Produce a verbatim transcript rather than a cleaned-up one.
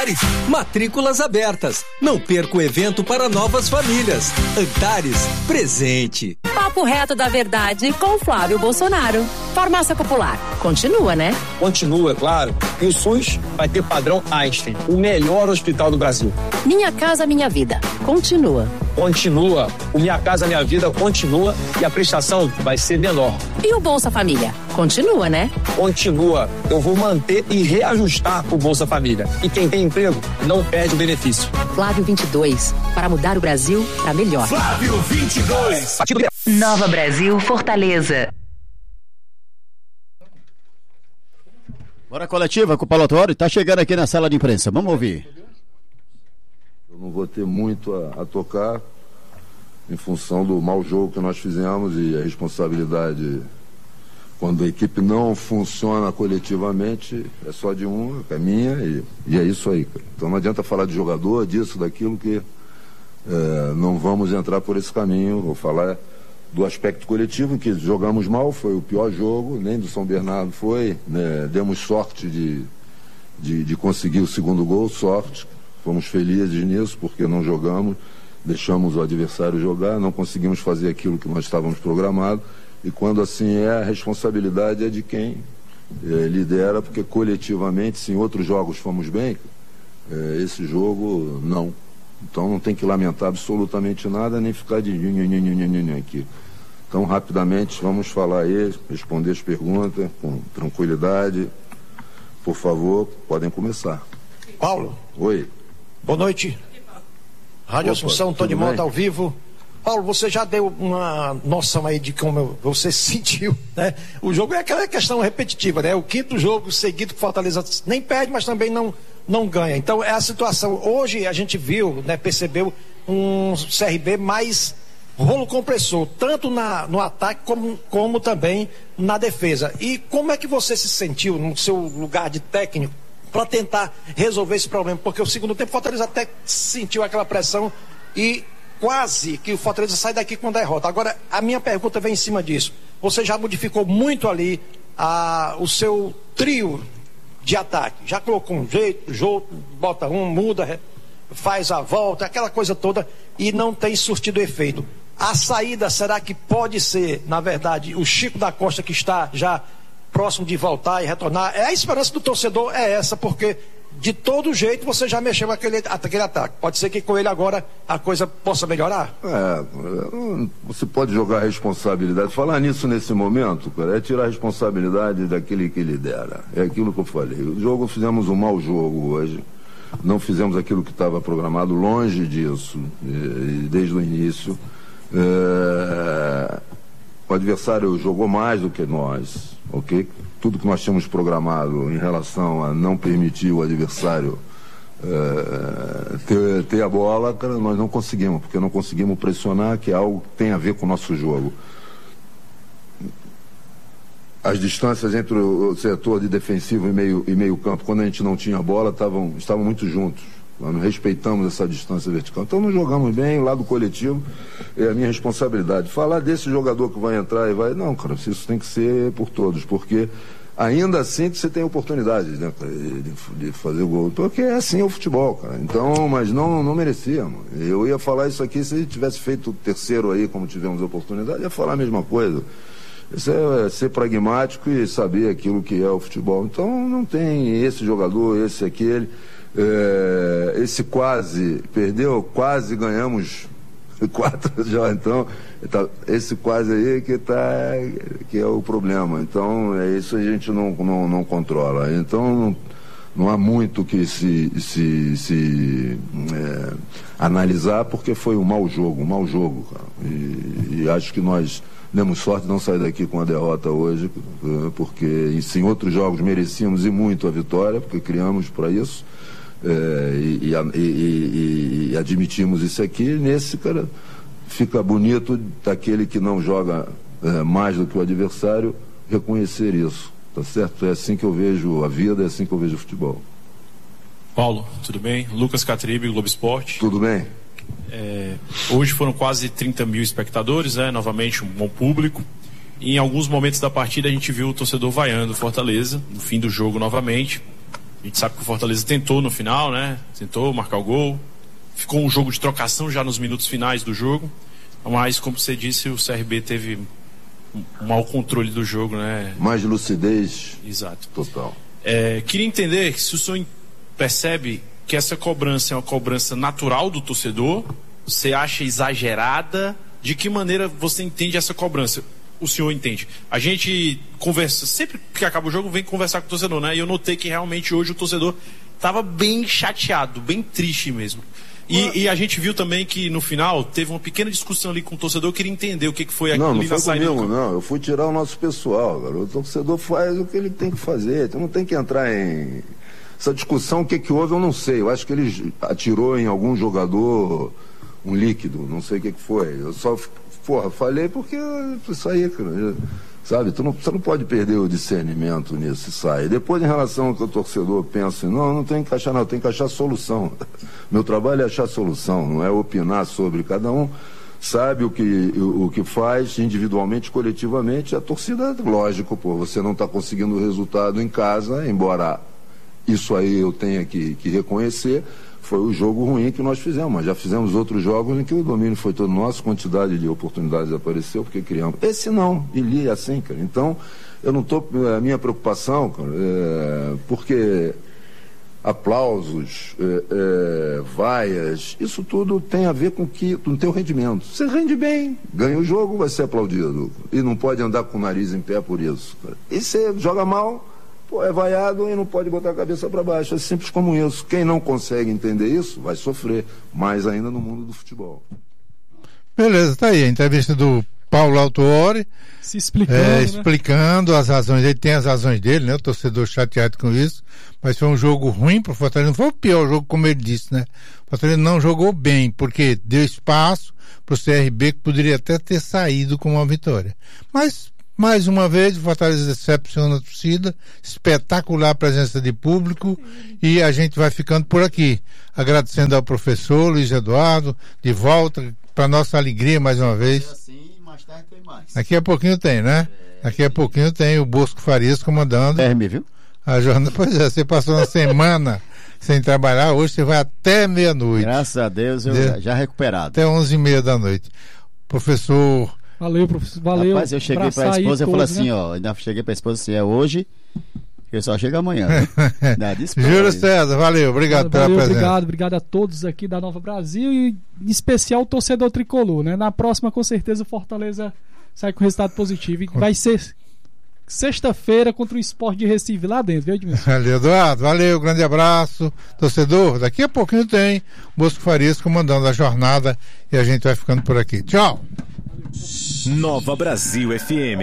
Antares, matrículas abertas. Não perca o evento para novas famílias. Antares, presente. Papo reto da verdade com Flávio Bolsonaro. Farmácia Popular, continua, né? Continua, é claro. E o SUS vai ter padrão Einstein, o melhor hospital do Brasil. Minha Casa Minha Vida, continua. Continua. O Minha Casa Minha Vida continua e a prestação vai ser menor. E o Bolsa Família, continua, né? Continua. Eu vou manter e reajustar o Bolsa Família. E quem tem emprego não perde o benefício. Flávio vinte e dois, para mudar o Brasil para melhor. Flávio vinte e dois. Nova Brasil, Fortaleza. Bora coletiva com o Paulo Autuori, está chegando aqui na sala de imprensa, vamos ouvir. Eu não vou ter muito a, a tocar em função do mau jogo que nós fizemos e a responsabilidade quando a equipe não funciona coletivamente é só de um, é minha e, e é isso aí. Então não adianta falar de jogador, disso, daquilo que é, não vamos entrar por esse caminho. Vou falar do aspecto coletivo, que jogamos mal, foi o pior jogo, nem do São Bernardo foi, né? Demos sorte de, de, de conseguir o segundo gol, sorte, fomos felizes nisso, porque não jogamos, deixamos o adversário jogar, não conseguimos fazer aquilo que nós estávamos programados, e quando assim é, a responsabilidade é de quem é, lidera, porque coletivamente, se em outros jogos fomos bem, é, esse jogo não. Então não tem que lamentar absolutamente nada, nem ficar de aqui. Então, rapidamente, vamos falar aí, responder as perguntas com tranquilidade. Por favor, podem começar. Paulo. Oi. Boa noite. Rádio Opa, Assunção, Tony Mota ao vivo. Paulo, você já deu uma noção aí de como você se sentiu, né? O jogo é aquela questão repetitiva, né? O quinto jogo seguido que Fortaleza nem perde, mas também não, não ganha. Então, é a situação. Hoje a gente viu, né, percebeu um C R B mais rolo compressor, tanto na, no ataque como, como também na defesa. E como é que você se sentiu no seu lugar de técnico para tentar resolver esse problema? Porque o segundo tempo o Fortaleza até sentiu aquela pressão e quase que o Fortaleza sai daqui com derrota. Agora, a minha pergunta vem em cima disso. Você já modificou muito ali a, o seu trio de ataque? Já colocou um jeito, jogo, bota um, muda, faz a volta, aquela coisa toda, e não tem surtido efeito. A saída, será que pode ser, na verdade, o Chico da Costa, que está já próximo de voltar e retornar? É a esperança do torcedor, é essa, porque de todo jeito você já mexeu aquele, aquele ataque. Pode ser que com ele agora a coisa possa melhorar? É, você pode jogar a responsabilidade. Falar nisso nesse momento, cara, é tirar a responsabilidade daquele que lidera. É aquilo que eu falei. O jogo, fizemos um mau jogo hoje. Não fizemos aquilo que estava programado, longe disso, desde o início. É, o adversário jogou mais do que nós, ok? Tudo que nós tínhamos programado em relação a não permitir o adversário é, ter, ter a bola, cara, nós não conseguimos, porque não conseguimos pressionar, que é algo que tem a ver com o nosso jogo. As distâncias entre o setor de defensivo e meio, e meio campo, quando a gente não tinha bola, tavam, estavam muito juntos. Nós respeitamos essa distância vertical. Então não jogamos bem, o lado coletivo é a minha responsabilidade. Falar desse jogador que vai entrar e vai... Não, cara, isso tem que ser por todos, porque ainda assim você tem oportunidade, né, de, de fazer o gol. Porque é assim o futebol, cara. Então, mas não, não merecíamos. Eu ia falar isso aqui, se tivesse feito o terceiro aí, como tivemos a oportunidade, ia falar a mesma coisa. Isso é ser pragmático e saber aquilo que é o futebol. Então não tem esse jogador, esse, aquele. É, esse quase perdeu, quase ganhamos quatro já, então tá, esse quase aí que, tá, que é o problema. Então é isso, a gente não, não, não controla. Então não, não há muito que se, se, se é, analisar, porque foi um mau jogo, um mau jogo, cara. E, e acho que nós demos sorte de não sair daqui com a derrota hoje, porque em outros jogos merecíamos e muito a vitória, porque criamos para isso. É, e, e, e, e admitimos isso aqui. Nesse, cara, fica bonito daquele que não joga é, mais do que o adversário reconhecer isso, tá certo? É assim que eu vejo a vida, é assim que eu vejo o futebol. Paulo, tudo bem? Lucas Catribe, Globo Esporte. Tudo bem? É, hoje foram quase trinta mil espectadores, né? Novamente um bom público. E em alguns momentos da partida a gente viu o torcedor vaiando Fortaleza, no fim do jogo novamente. A gente sabe que o Fortaleza tentou no final, né? Tentou marcar o gol. Ficou um jogo de trocação já nos minutos finais do jogo. Mas, como você disse, o C R B teve um mau controle do jogo, né? Mais lucidez. Exato. Total. É, queria entender se o senhor percebe que essa cobrança é uma cobrança natural do torcedor. Você acha exagerada? De que maneira você entende essa cobrança? O senhor entende? A gente conversa, sempre que acaba o jogo, vem conversar com o torcedor, né? E eu notei que realmente hoje o torcedor estava bem chateado, bem triste mesmo. E, e a gente viu também que no final teve uma pequena discussão ali com o torcedor. Eu queria entender o que, que foi aquilo ali na saída. Não, não foi comigo, não. Eu fui tirar o nosso pessoal, garoto. O torcedor faz o que ele tem que fazer. Então não tem que entrar em... Essa discussão, o que que houve, eu não sei. Eu acho que ele atirou em algum jogador um líquido, não sei o que que foi. Eu só, porra, falei porque isso aí, cara, sabe? Tu não, você não pode perder o discernimento nisso e sai. Depois, em relação ao que o torcedor pensa, não, não tem que achar, não, tem que achar solução. Meu trabalho é achar solução, não é opinar sobre. Cada um sabe o que, o, o que faz individualmente, coletivamente. A torcida, lógico, pô, você não está conseguindo o resultado em casa, embora isso aí eu tenha que, que reconhecer, foi o jogo ruim que nós fizemos, mas já fizemos outros jogos em que o domínio foi todo nosso, quantidade de oportunidades apareceu, porque criamos. Esse não, ele é assim, cara. Então, eu não estou, a minha preocupação, cara, é, porque aplausos, é, é, vaias, isso tudo tem a ver com que, com o teu rendimento. Você rende bem, ganha o jogo, vai ser aplaudido. E não pode andar com o nariz em pé por isso, cara. E você joga mal, pô, é vaiado e não pode botar a cabeça para baixo. É simples como isso. Quem não consegue entender isso vai sofrer, mais ainda no mundo do futebol. Beleza, tá aí a entrevista do Paulo Autuori, se explicando, é, né? explicando as razões. Ele tem as razões dele, né? O torcedor chateado com isso, mas foi um jogo ruim pro Fortaleza. Não foi o pior jogo, como ele disse, né? O Fortaleza não jogou bem, porque deu espaço pro C R B, que poderia até ter saído com uma vitória. Mas mais uma vez, o Fortaleza decepciona a torcida, espetacular a presença de público, e a gente vai ficando por aqui, agradecendo ao professor Luiz Eduardo, de volta, para nossa alegria mais uma vez. Assim, mais tarde tem mais. Daqui a pouquinho tem, né? Daqui a pouquinho tem o Bosco Farias comandando. Terme, viu? A jornada. Pois é, você passou uma semana sem trabalhar, hoje você vai até meia-noite. Graças a Deus, eu De... já recuperado. Até onze e meia da noite. Professor... Valeu, professor. Valeu. Rapaz, eu cheguei pra esposa e falei assim, né? ó, ainda cheguei pra esposa assim, é hoje, eu só chego amanhã. Júlio César, valeu, obrigado valeu, pela valeu, presença. Obrigado, obrigado a todos aqui da Nova Brasil e em especial o torcedor tricolor, né? Na próxima, com certeza, o Fortaleza sai com resultado positivo e vai ser sexta-feira contra o Sport de Recife lá dentro, viu, Edmilson? Valeu, Eduardo, valeu, grande abraço, torcedor. Daqui a pouquinho tem Bosco Farias comandando a jornada e a gente vai ficando por aqui. Tchau. Nova Brasil F M.